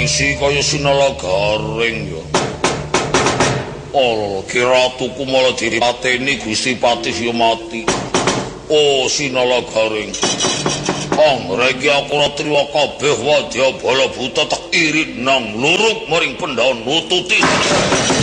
ningsi kaya sinala garing ya. Oh, kiratuku malah dipateni Gusti Patih ya mati. Oh, sinala garing. Angreki aku ora triya kabeh wadya bala buta tak irit nang luruk maring Pandhawa nututi.